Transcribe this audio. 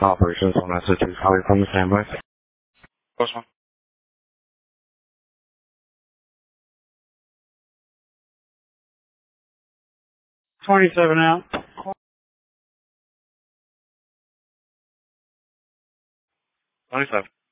Operations on Massachusetts Highway from the standby. Close one. 27 out. 27.